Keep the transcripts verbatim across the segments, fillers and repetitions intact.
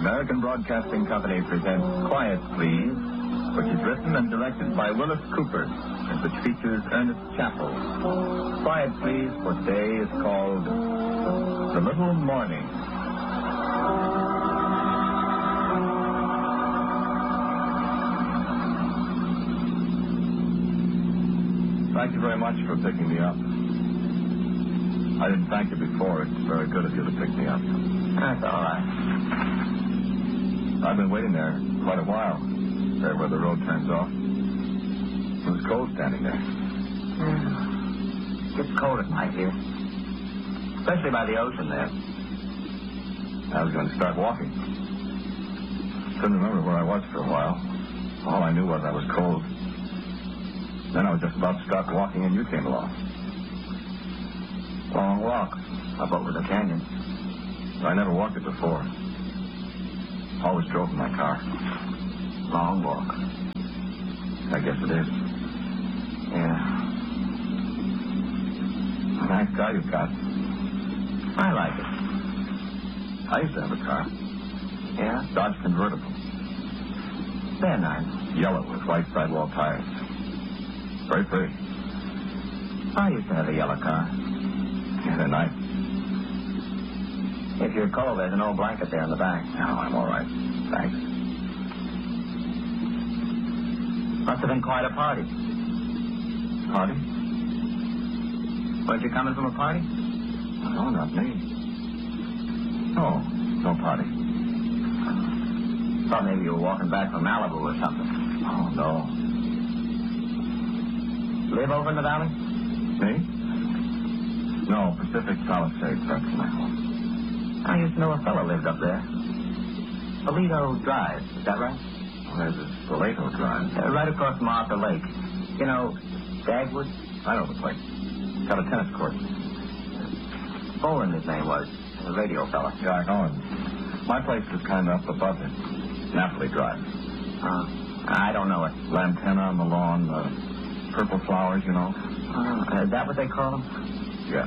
American Broadcasting Company presents Quiet Please, which is written and directed by Willis Cooper, and which features Ernest Chappell. Quiet Please for today is called The Little Morning. Thank you very much for picking me up. I didn't thank you before. It's very good of you to pick me up. That's all right. I've been waiting there quite a while, there where the road turns off. It was cold standing there. Mm. It's cold at night here, especially by the ocean there. I was going to start walking. Couldn't remember where I was for a while. All I knew was I was cold. Then I was just about to start walking and you came along. Long walk up over the canyon. I never walked it before. Always drove in my car. Long walk. I guess it is. Yeah. A nice car you've got. I like it. I used to have a car. Yeah? Dodge convertible. They're nice. Yellow with white sidewall tires. Very pretty. I used to have a yellow car. Yeah, they're nice. If you're cold, there's an old blanket there in the back. No, I'm all right. Thanks. Must have been quite a party. Party? Weren't you coming from a party? No, not me. No, no party. Thought maybe you were walking back from Malibu or something. Oh, no. Live over in the valley? Me? No, Pacific Palisades. That's my home. I used to know a fellow lived up there. Toledo Drive, is that right? Well, there's this Toledo Drive. Uh, right across from Arthur Lake. You know, Dagwood? I know the place. Got a tennis court. Bowen, his name was. A radio fella. Yeah, I know him. My place is kind of up above it. Napoli Drive. Uh, I don't know it. Lantana on the lawn, uh, purple flowers, you know. Uh, is that what they call them? Yeah.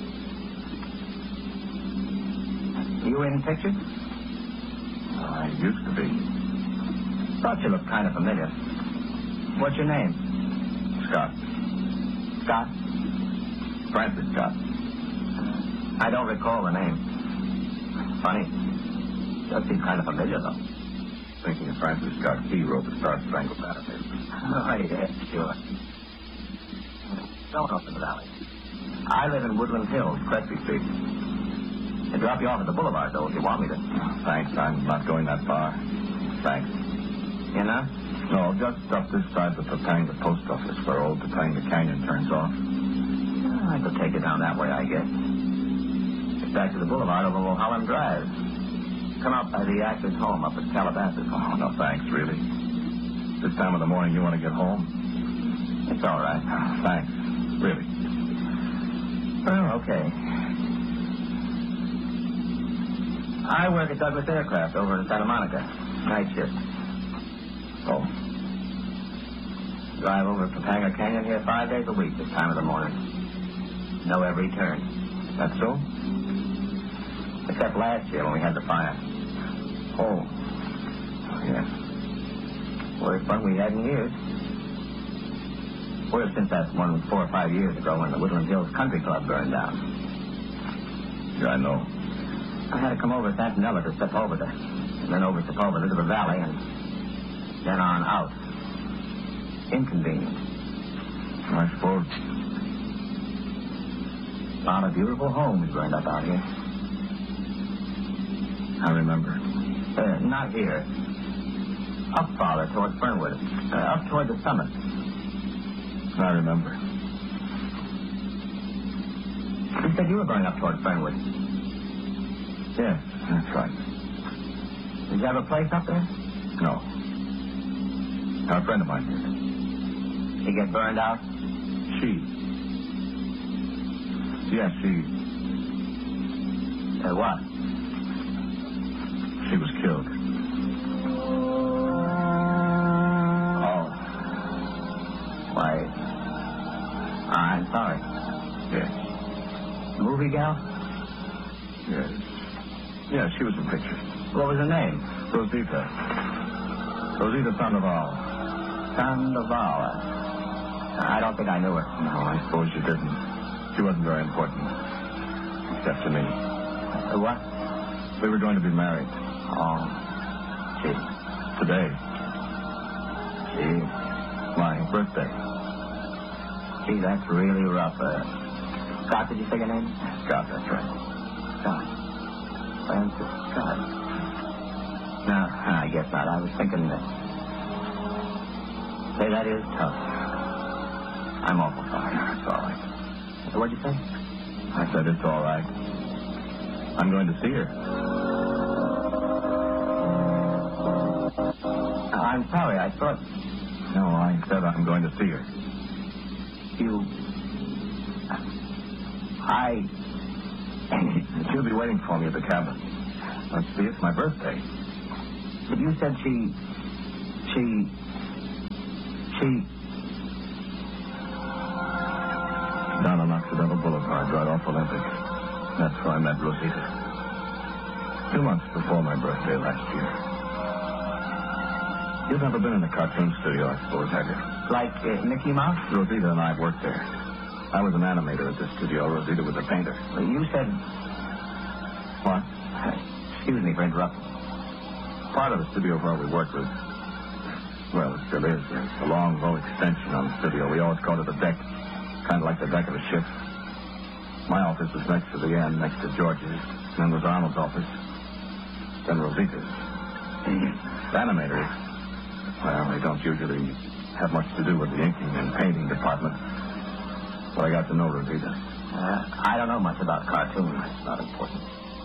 You in pictures? I used to be. Thought you looked kind of familiar. What's your name? Scott. Scott? Francis Scott. I don't recall the name. Funny. Does seem kind of familiar, though. Thinking of Francis Scott Key wrote the Star Spangled Banner. Oh, yeah, sure. Don't up in the valley. I live in Woodland Hills, Crespi Street. I'll drop you off at the boulevard, though, if you want me to. Thanks. I'm not going that far. Thanks. You know? No, just up this side of the Topanga post office where old Topanga Canyon turns off. Oh, I could take you down that way, I guess. Get back to the boulevard over Mulholland Drive. Come out by the actor's home up at Calabasas. Oh, no, thanks, really. This time of the morning, you want to get home? It's all right. Thanks. Really. Well, okay. I work at Douglas Aircraft over in Santa Monica. Night shift. Oh. Drive over to Topanga Canyon here five days a week this time of the morning. Know every turn. That's so? Except last year when we had the fire. Oh. Oh, yes. Worst fun we had in years. Worse since that one four or five years ago when the Woodland Hills Country Club burned down. Yeah, I know. I had to come over Santanella to Sepulveda, and then over Sepulveda to the valley, and then on out. Inconvenient. I suppose. A lot of beautiful homes burned up out here. I remember. Uh, not here. Up farther towards Fernwood. Uh, up toward the summit. I remember. You said you were going up toward Fernwood. Yes, that's right. Did you have a place up there? No. A friend of mine did. She get burned out? She. Yes, she. Uh, what? She was killed. Oh. Why? I'm sorry. Yes. Movie gal? Yes. Yeah, she was in pictures. What was her name? Rosita. Rosita Sandoval. Sandoval. I don't think I knew her. No, I suppose you didn't. She wasn't very important. Except to me. Uh, what? We were going to be married. Oh. Gee. Today. Gee. My birthday. Gee, that's really rough. Uh, Scott, did you say your name? Scott, that's right. Scott. Francis Scott. No, I guess not. I was thinking that. Say, that is tough. I'm awful sorry. It's all right. What'd you say? I said it's all right. I'm going to see her. I'm sorry. I thought... No, I said I'm going to see her. You... I... She'll be waiting for me at the cabin. Let's see, it's my birthday. But you said she... She... She... Down on Occidental Boulevard, right off Olympic. That's where I met Rosita. Two months before my birthday last year. You've never been in a cartoon studio, I suppose, have you? Like uh, Mickey Mouse? Rosita and I worked there. I was an animator at the studio. Rosita was a painter. Well, you said... What? Excuse me for interrupting. Part of the studio where we worked was... Well, it still is. There's a long, low extension on the studio. We always called it a deck. Kind of like the deck of a ship. My office was next to the end, next to George's. Then was Arnold's office. Then Rosita's. The animators, well, they don't usually have much to do with the inking and painting department. But I got to know Rosita. Uh, I don't know much about cartoons. It's not important.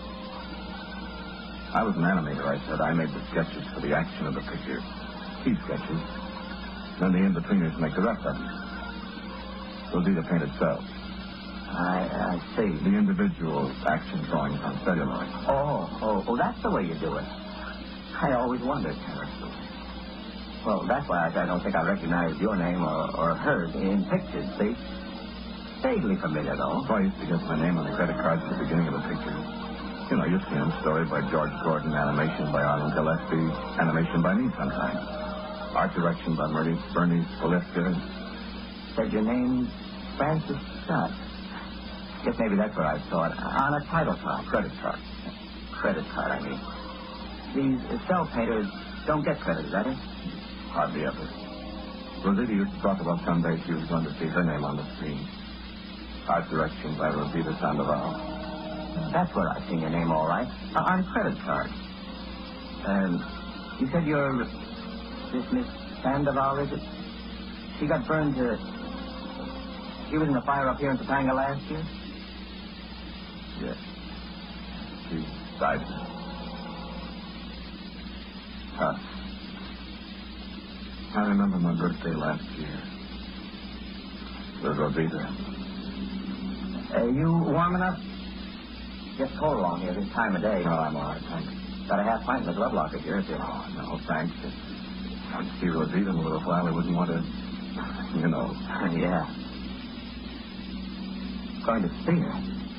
I was an animator, I said. I made the sketches for the action of the picture. Key sketches. Then the in-betweeners make the rest of them. Rosita painted cells. I, I see. The individual action drawings on celluloid. Oh, oh, oh, that's the way you do it. I always wondered, Harrison. Well, that's why I, I don't think I recognized your name or, or hers in pictures, see? Vaguely familiar, though. So I used to get my name on the credit cards at the beginning of the picture. You know, you see them. Story by George Gordon, animation by Arnold Gillespie, animation by me sometimes. Art direction by Bernice, Bernice Poleska. Said your name Francis Scott. Guess maybe that's where I saw it. On a title card. Credit card. Credit card, I mean. These uh, cell painters don't get credit, is that it? Hardly ever. Rosita used to talk about someday she was going to see her name on the screen. Art direction by Rosita Sandoval. That's where I've seen your name, all right. Uh, on credit card. Um, you said you're this Miss Sandoval, is it? She got burned to... She was in the fire up here in Topanga last year? Yes. She died. Huh. I remember my birthday last year. With Rosita. Are you warm enough? Gets cold along here this time of day. No, I'm all right, thanks. Got a half pint in the glove locker here, if you... Oh, no, thanks. If I'd see Rosita in a little while, I wouldn't want to, you know. Yeah. Going to see her.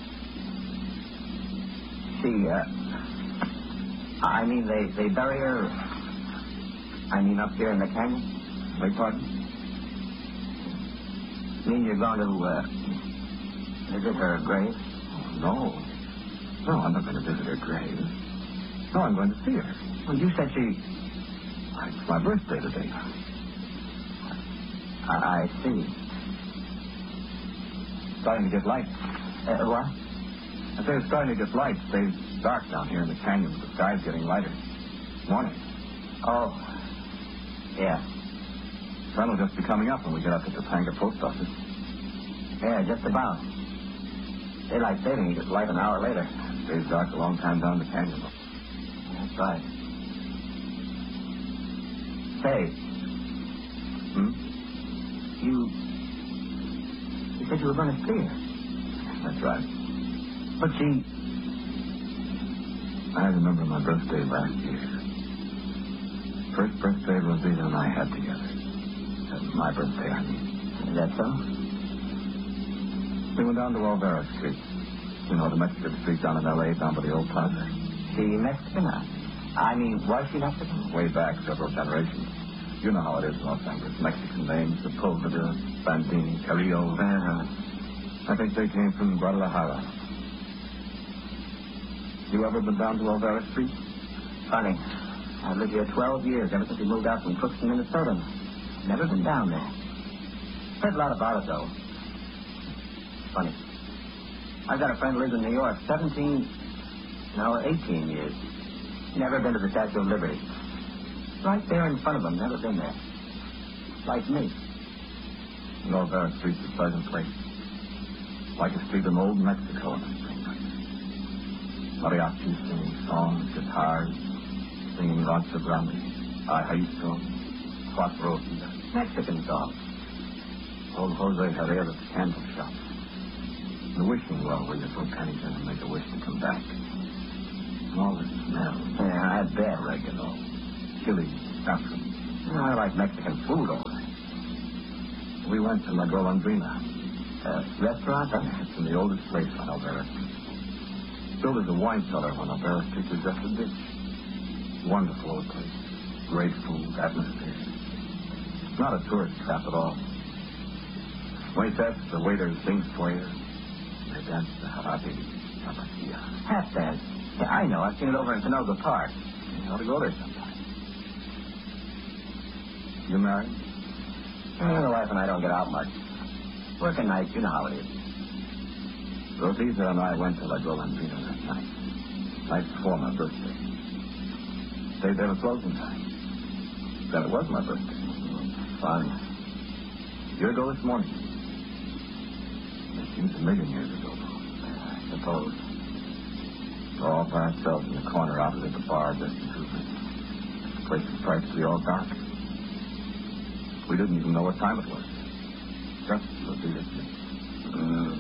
She, uh... I mean, they, they bury her... I mean, up here in the canyon? Beg pardon? You mean you're going to, uh... visit her grave? Oh, no. No, I'm not going to visit her grave. No, I'm going to see her. Well, you said she... It's my birthday today. I, I see. Starting to get light. Uh, what? I say it's starting to get light. It stays dark down here in the canyon. The sky's getting lighter. Morning. Oh. Yeah. Sun will just be coming up when we get up at the Topanga post office. Yeah, just about. Daylight saving gets light an hour later. It stays dark a long time down the canyon. That's right. Say. Hmm? You... You said you were going to see her. That's right. But she... I remember my birthday last year. First birthday Rosita and I had together. Uh, my birthday, I mean. Is that so? We went down to Olvera Street. You know, the Mexican Street down in L A, down by the old plaza. She Mexican? I mean, was she Mexican? Way back several generations. You know how it is in Los Angeles. Mexican names, Sepulveda, Bandini, Carrillo. Uh, I think they came from Guadalajara. You ever been down to Olvera Street? funny. I've lived here twelve years, ever since we moved out from Crookston, Minnesota. Never been down there. Heard a lot about it, though. Funny. I've got a friend who lives in New York, seventeen, no, eighteen years. Never been to the Statue of Liberty. Right there in front of him, never been there. Like me. Olvera Street's a pleasant place. Like a street in old Mexico in the springtime. Mariachis singing songs, guitars, singing Rancho Grande, Ajaíto, Cuatro Vidas. Mexican songs. Old Jose Herrera's candle shop. The wishing well where you throw pennies in and make a wish to come back. And all the smell. Yeah, I bet. Oregano, chili, saffron. I like Mexican food all right. We went to La Golondrina. Uh, restaurant? Huh? It's in the oldest place on Olvera Street. Built as a wine cellar when Olvera Street was just a ditch. Wonderful old place. Great food, atmosphere. It's not a tourist trap at all. Waiters, the waiters sing for you. They dance the jarabe, tapatía. Half dance. Yeah, I know. I've seen it over in Canoga Park. You ought to go there sometime. You married? Well, the wife and I don't get out much. Working nights, you know how it is. Rosita and I went to La Golondrina that night. Night before my birthday. Stayed there till closing time. Then it was my birthday. Fun. A year ago this morning. It seems a million years ago. I suppose. We're all by ourselves in the corner opposite the bar just in two minutes. The place was practically all dark. We didn't even know what time it was. Just Rosita. Mm.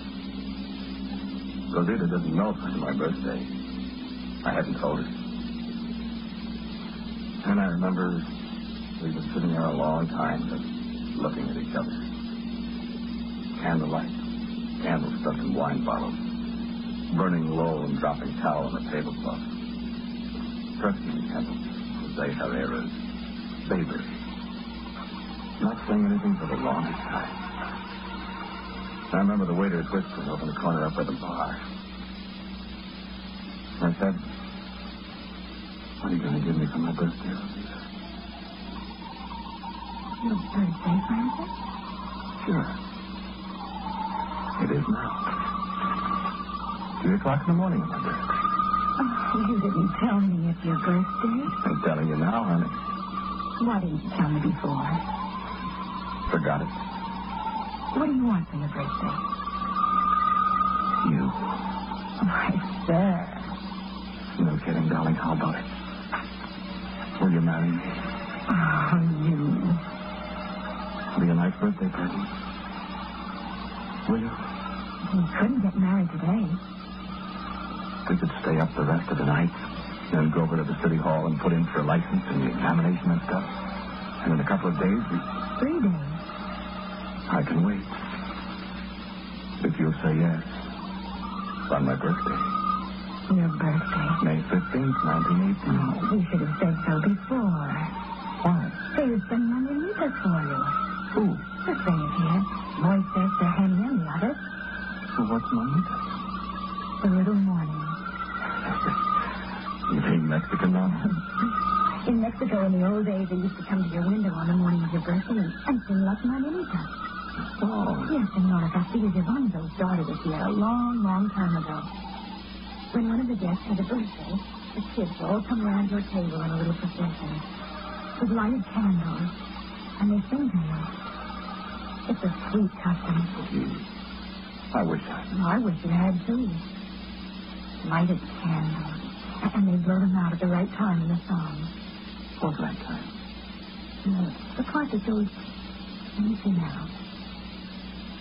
Rosita didn't know it was my birthday. I hadn't told her. And I remember we were sitting there a long time just looking at each other. Candlelight, candles stuck in wine bottles, burning low and dropping towel on the tablecloth. Perfume candles, Jose Herrera's, Baber. Not saying anything for the longest time. I remember the waiter whispering over in the corner up by the bar. I said, what are you going to give me for my birthday, Rosita? Your birthday, Francis? Sure. It is now. Three o'clock in the morning on my birthday. Oh, you didn't tell me it's your birthday. I'm telling you now, honey. Why didn't you tell me before? Forgot it. What do you want for your birthday? You. Why, sir. No kidding, darling. How about it? Will you marry me? Oh, you. It'll be a nice birthday party. Will you? We couldn't get married today. We could stay up the rest of the night, then go over to the city hall and put in for a license and the examination and stuff. And in a couple of days, we... Three days. I can wait. If you'll say yes. On my birthday. Your birthday. May fifteenth, nineteen eighteen. Oh, you should have said so before. Why? There's some Manzanitas for you. Who? The thing here. Moises, the Henry, and the others. Well, what's Manita? The little morning. You being Mexican now? In Mexico, in the old days, they used to come to your window on the morning of your birthday and, and sing Las Manzanitas. Oh. Yes, Senora Garcia Giovanzo started it here a long, long time ago. When one of the guests had a birthday, the kids all come around your table in a little procession with lighted candles, and they sing to you. It's a sweet custom. Gee, I wish I... I wish you had, too. Lighted candles, and they blow them out at the right time in the song. What right time? The, the part that goes, let me see now.